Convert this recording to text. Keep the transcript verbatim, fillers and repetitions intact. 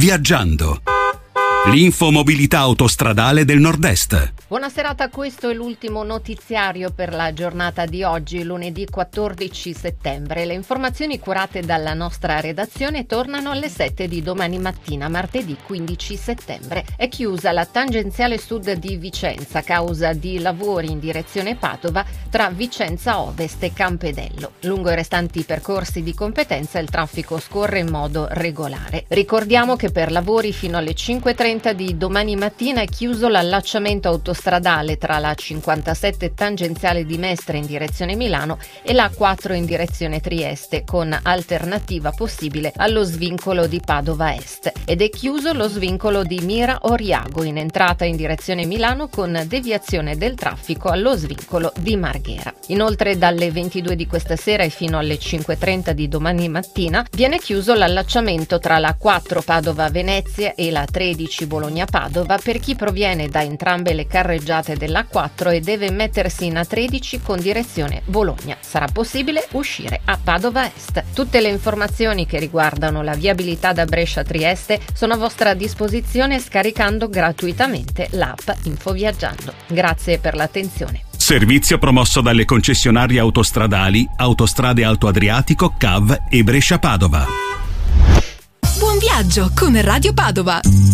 Viaggiando. L'infomobilità autostradale del Nord-Est. Buona serata, questo è l'ultimo notiziario per la giornata di oggi, lunedì quattordici settembre. Le informazioni curate dalla nostra redazione tornano alle sette di domani mattina, martedì quindici settembre. È chiusa la tangenziale sud di Vicenza a causa di lavori in direzione Padova tra Vicenza Ovest e Campedello. Lungo i restanti percorsi di competenza il traffico scorre in modo regolare. Ricordiamo che per lavori fino alle cinque e trenta di domani mattina è chiuso l'allacciamento autostradale tra la cinquantasette tangenziale di Mestre in direzione Milano e la quattro in direzione Trieste, con alternativa possibile allo svincolo di Padova Est, ed è chiuso lo svincolo di Mira Oriago in entrata in direzione Milano con deviazione del traffico allo svincolo di Marghera. Inoltre dalle ventidue di questa sera e fino alle cinque e trenta di domani mattina viene chiuso l'allacciamento tra la quattro Padova Venezia e la tredici Bologna-Padova per chi proviene da entrambe le carreggiate dell'A quattro e deve mettersi in A tredici con direzione Bologna. Sarà possibile uscire a Padova Est. Tutte le informazioni che riguardano la viabilità da Brescia a Trieste sono a vostra disposizione scaricando gratuitamente l'app Infoviaggiando. Grazie per l'attenzione. Servizio promosso dalle concessionarie autostradali Autostrade Alto Adriatico, C A V e Brescia Padova. Buon viaggio con Radio Padova.